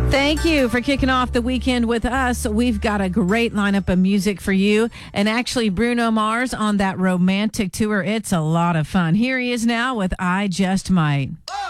Thank you for kicking off the weekend with us. We've got a great lineup of music for you. And actually, Bruno Mars on that romantic tour, it's a lot of fun. Here he is now with I Just Might.